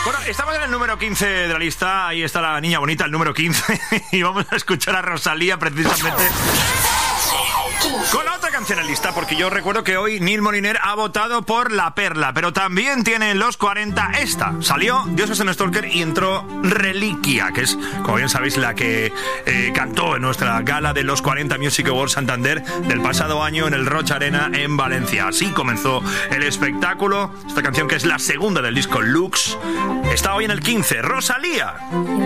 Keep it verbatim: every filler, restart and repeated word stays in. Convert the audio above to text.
Bueno, estamos en el número quince de la lista. Ahí está la niña bonita, el número quince. Y vamos a escuchar a Rosalía precisamente con la otra canción en lista, porque yo recuerdo que hoy Neil Moliner ha votado por La Perla, pero también tiene en los cuarenta esta. Salió Dios es un stalker y entró Reliquia, que es, como bien sabéis, la que eh, cantó en nuestra gala de los cuarenta Music Awards Santander del pasado año en el Roch Arena en Valencia. Así comenzó el espectáculo. Esta canción, que es la segunda del disco Lux, está hoy en el quince. Rosalía.